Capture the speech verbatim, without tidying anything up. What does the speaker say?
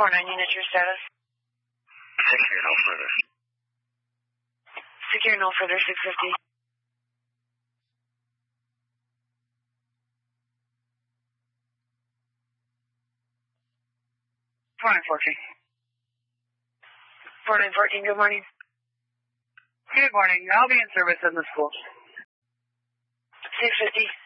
four nine unit, your status? Secure, no further. Secure, no further, six fifty. four nine fourteen. four nine fourteen, good morning. Good morning. I'll be in service in the school. six fifty.